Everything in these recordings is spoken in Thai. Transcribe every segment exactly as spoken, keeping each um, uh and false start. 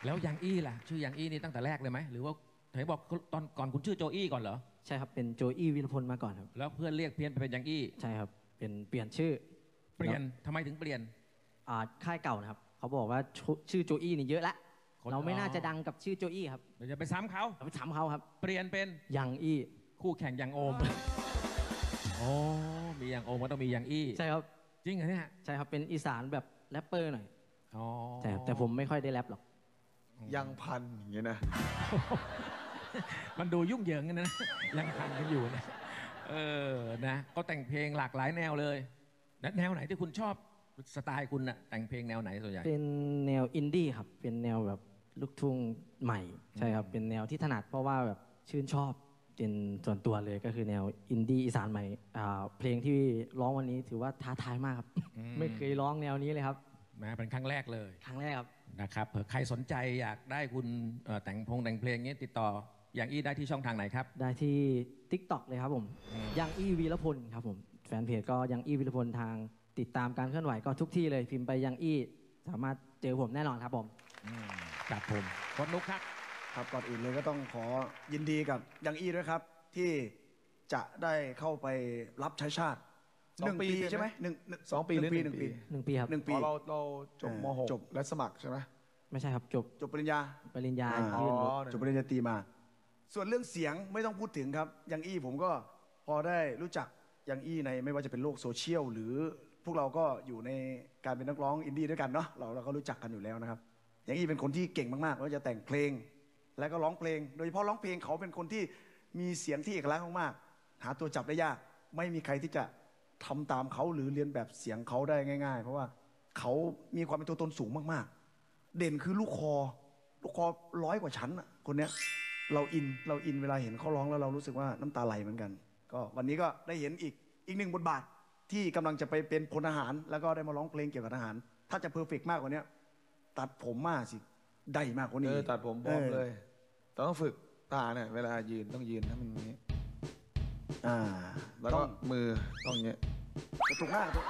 แล้วยังอี้ล่ะชื่อยังอี้นี่ตั้งแต่แรกเลยไหมหรือว่าเห็นบอกตอนก่อนคุณชื่อโจอี้ก่อนเหรอใช่ครับเป็นโจอี้วีรพลมาก่อนครับแล้วเพื่อนเรียกเพี้ยนไปเป็นยังอี้ใช่ครับเป็นเปลี่ยนชื่อเปลี่ยนทำไมถึงเปลี่ยนอ่าค่ายเก่านะครับเขาบอกว่าชื่อโจอี้นี่เยอะละเราไม่น่าจะดังกับชื่อโจอี้ครับเดี๋ยวจะไปซ้ำเขาเราไปซ้ำเขาครับเปลี่ยนเป็นยังอี้คู่แข่งยังโอมโอ้มียังโอมก็ต้องมียังอี้ใช่ครับจริงเหรอเนี่ยใช่ครับเป็นอีสานแบบแรปเปอร์หน่อยอ๋อแต่แต่ผมไม่ค่อยได้แรปหรอกยังพันอย่างเงี้ยนะมันดูยุ่งเหยิงกันนะยังพันกันอยู่นะเออนะก็แต่งเพลงหลากหลายแนวเลยแนวไหนที่คุณชอบสไตล์คุณน่ะแต่งเพลงแนวไหนส่วนใหญ่เป็นแนวอินดี้ครับเป็นแนวแบบลูกทุ่งใหม่ใช่ครับเป็นแนวที่ถนัดเพราะว่าแบบชื่นชอบเป็นส่วนตัวเลยก็คือแนวอินดี้อีสานใหม่เพลงที่ร้องวันนี้ถือว่าท้าทายมากครับไม่เคยร้องแนวนี้เลยครับแม้เป็นครั้งแรกเลยครั้งแรกครับนะครับเผื่อใครสนใจอยากได้คุณแต่งพงแต่งเพลงนี้ติดต่ออย่างอี้ได้ที่ช่องทางไหนครับได้ที่ ติ๊กต็อก เลยครับผมยังอี้วีรพลครับผมแฟนเพจก็ยังอี้วีรพลทางติดตามการเคลื่อนไหวก็ทุกที่เลยพิมพ์ไปยังอี้สามารถเจอผมแน่นอนครับผมครับผมคนนุกครับครับก่อนอื่นเลยก็ต้องขอยินดีกับยังอี้ด้วยครับที่จะได้เข้าไปรับใช้ชาติหนึ่งปีใช่ไหมหนึ่งสองปีหรือหนึ่งปีหนึ่งปีครับหนึ่งปีเราเราจบม .หก จบและสมัครใช่ไหมไม่ใช่ครับจบจบปริญญาปริญญายื่นจบปริญญาตรีมาส่วนเรื่องเสียงไม่ต้องพูดถึงครับยังอี้ผมก็พอได้รู้จักยังอี้ในไม่ว่าจะเป็นโลกโซเชียลหรือพวกเราก็อยู่ในการเป็นนักร้องอินดี้ด้วยกันเนาะเราเราก็รู้จักกันอยู่แล้วนะครับยังอี้เป็นคนที่เก่งมากๆว่าจะแต่งเพลงแล้วก็ร้องเพลงโดยเฉพาะร้องเพลงเขาเป็นคนที่มีเสียงที่เอกลักษณ์มากๆหาตัวจับได้ยากไม่มีใครที่จะทำตามเขาหรือเรียนแบบเสียงเขาได้ง่ายๆเพราะว่าเขามีความเป็นตัวตนสูงมากๆเด่นคือลูกคอลูกคอร้อยกว่าชั้นอ่ะคนเนี้ยเราอินเราอินเวลาเห็นเขาร้องแล้วเรารู้สึกว่าน้ำตาไหลเหมือนกันก็วันนี้ก็ได้เห็นอีกอีกหนึ่งบทบาทที่กำลังจะไปเป็นพลทหารแล้วก็ได้มาร้องเพลงเกี่ยวกับทหารถ้าจะเพอร์เฟกต์มากกว่านี้ตัดผมมากสิได้มากกว่านี้เออตัดผมพร้อมเลยต้องฝึกตาเนี่ยเวลายืนต้องยืนให้มันนี้อ่าแล้วก็มือต้องอย่างเงี้ยถูกหน้าถูก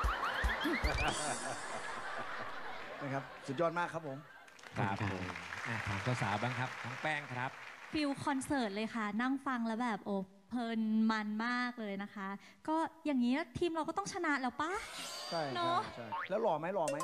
นะครับสุดยอดมากครับผมครับผมถามสาวๆบ้างครับน้องแป้งครับฟิลคอนเสิร์ตเลยค่ะนั่งฟังแล้วแบบโอ้เพลินมันมากเลยนะคะก็อย่างนี้ทีมเราก็ต้องชนะแล้วปะใช่เนาะใช่แล้วหล่อไหมหล่อไหม